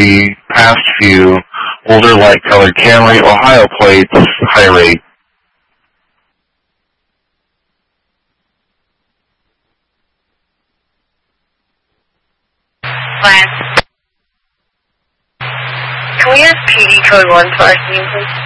the past few older light-colored Camry Ohio plates, high rate. Lance. Can we have PD code 1 to our team, please?